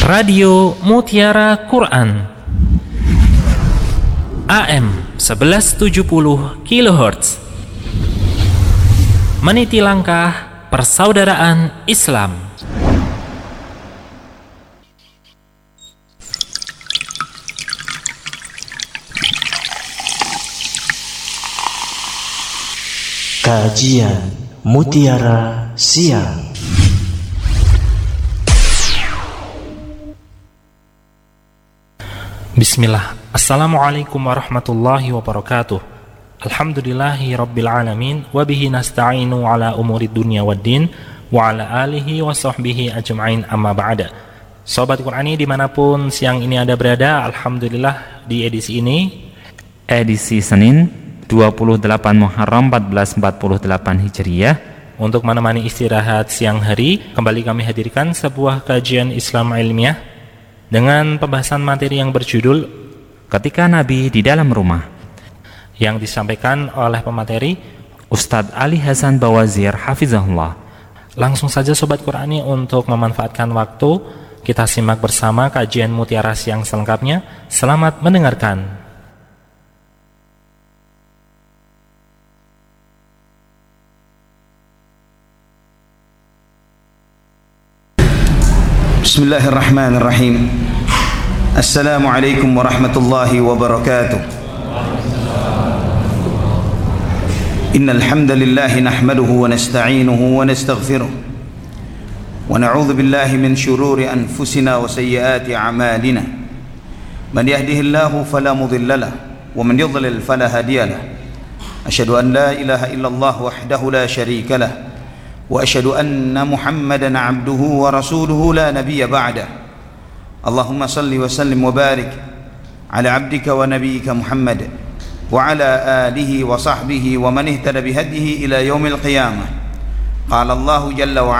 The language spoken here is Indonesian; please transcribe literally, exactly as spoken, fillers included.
Radio Mutiara Quran A M sebelas tujuh puluh kilohertz, meniti langkah persaudaraan Islam. Kajian Mutiara Siang. Bismillah. Assalamualaikum warahmatullahi wabarakatuh. Alhamdulillahi rabbil alamin, wabihi nasta'inu ala umurid dunya waddin, wa ala alihi wa sahbihi ajma'in, amma ba'da. Sobat Qur'ani dimanapun siang ini ada berada, alhamdulillah di edisi ini, edisi Senin dua puluh delapan Muharram seribu empat ratus empat puluh delapan Hijriah, untuk menemani istirahat siang hari, kembali kami hadirkan sebuah kajian Islam ilmiah dengan pembahasan materi yang berjudul Ketika Nabi di dalam rumah, yang disampaikan oleh pemateri Ustadz Ali Hasan Bawazir Hafizahullah. Langsung saja Sobat Qur'ani, untuk memanfaatkan waktu, kita simak bersama kajian Mutiara Siang selengkapnya. Selamat mendengarkan. Bismillahirrahmanirrahim. Assalamualaikum warahmatullahi wabarakatuh. Innal hamdalillah nahmaduhu wa nasta'inuhu wa nastaghfiruh wa na'udzu billahi min shururi anfusina wa sayyiati a'malina. Man yahdihillahu fala mudilla lahu wa man yudlil fala hadiya lahu. Asyhadu an la ilaha illallah wahdahu la syarika lahu wa asyhadu anna Muhammadan 'abduhu wa rasuluhu la nabiyya ba'da. Allahumma salli wa sallim wa barik ala 'abdika wa nabiyyika Muhammad wa ala alihi wa sahbihi wa man ihtada bihadihi ila yaumil qiyamah. Qala Allah jalla wa